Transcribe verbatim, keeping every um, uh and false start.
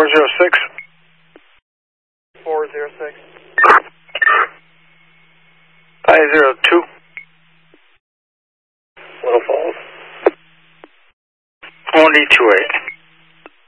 zero six. four zero six. five zero two. Little Falls. one D two eight.